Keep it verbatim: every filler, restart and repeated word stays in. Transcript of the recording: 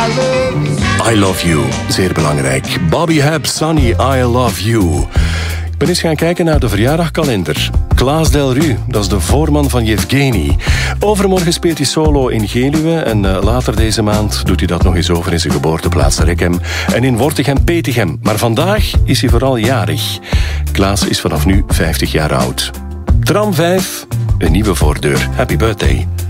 I Love You, zeer belangrijk. Bobby Hebb, Sunny, I Love You. Ik ben eens gaan kijken naar de verjaardagkalender. Klaas Delru, dat is de voorman van Yevgeny. Overmorgen speelt hij solo in Geluwe en uh, later deze maand doet hij dat nog eens over in zijn geboorteplaats Rekhem en in Wortegem-Petegem. Maar vandaag is hij vooral jarig. Klaas is vanaf nu vijftig jaar oud. Tram vijf, een nieuwe voordeur. Happy birthday.